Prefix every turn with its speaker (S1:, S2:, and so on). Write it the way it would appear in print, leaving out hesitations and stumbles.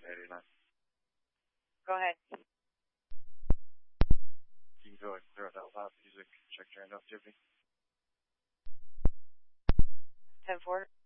S1: 1989.
S2: Go ahead.
S1: You can go ahead and throw that loud music. Check your end activity.
S2: 10-4.